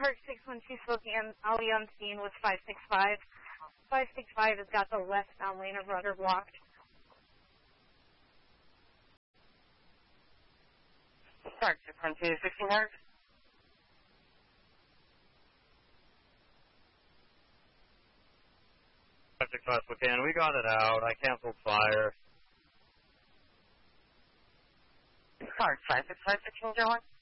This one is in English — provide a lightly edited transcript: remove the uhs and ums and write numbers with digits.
Park 612 Spokane, Ali on scene with 565. 565 has got the westbound lane of rudder blocked. Park 612, 1600. 565 Spokane, we got it out. I canceled fire. Park 565, 1601.